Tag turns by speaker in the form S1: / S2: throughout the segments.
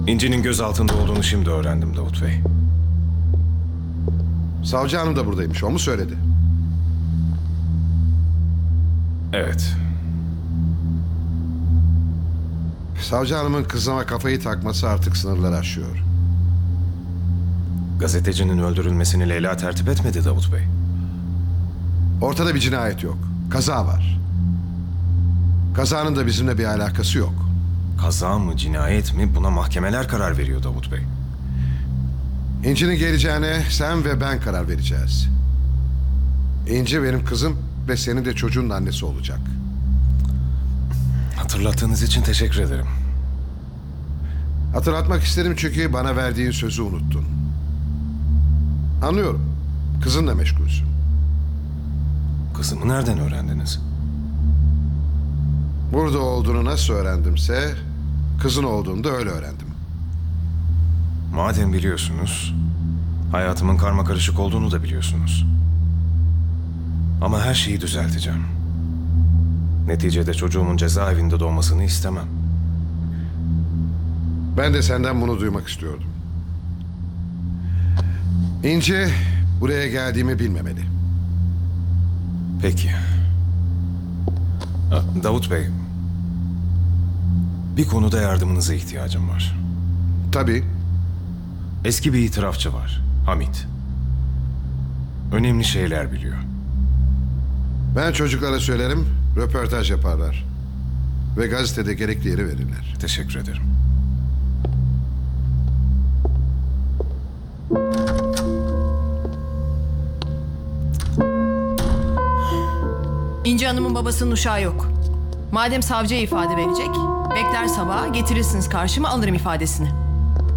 S1: İnci'nin gözaltında olduğunu şimdi öğrendim Davut Bey.
S2: Savcı hanım da buradaymış, o mu söyledi?
S1: Evet.
S2: Savcı hanımın kızıma kafayı takması artık sınırları aşıyor.
S1: Gazetecinin öldürülmesini Leyla tertip etmedi Davut Bey.
S2: Ortada bir cinayet yok, kaza var. Kazanın da bizimle bir alakası yok.
S1: Kaza mı, cinayet mi buna mahkemeler karar veriyor Davut Bey.
S2: İnci'nin geleceğine sen ve ben karar vereceğiz. İnci benim kızım ve senin de çocuğun annesi olacak.
S1: Hatırlattığınız için teşekkür ederim.
S2: Hatırlatmak isterim çünkü bana verdiğin sözü unuttun. Anlıyorum, kızınla meşgulsün.
S1: Kızımı nereden öğrendiniz?
S2: Burada olduğunu nasıl öğrendimse kızın olduğunu da öyle öğrendim.
S1: Madem biliyorsunuz, hayatımın karmakarışık olduğunu da biliyorsunuz. Ama her şeyi düzelteceğim. Neticede çocuğumun cezaevinde doğmasını istemem.
S2: Ben de senden bunu duymak istiyordum. İnci buraya geldiğimi bilmemeli.
S1: Peki. Davut Bey, bir konuda yardımınıza ihtiyacım var.
S2: Tabii.
S1: Eski bir itirafçı var, Hamit. Önemli şeyler biliyor.
S2: Ben çocuklara söylerim, röportaj yaparlar. Ve gazetede gerekli yeri verirler.
S1: Teşekkür ederim.
S3: İnci Hanım'ın babasının uşağı yok. Madem savcıya ifade verecek, bekler sabaha getirirsiniz karşıma alırım ifadesini.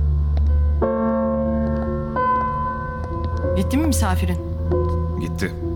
S3: Gitti mi misafirin?
S1: Gitti.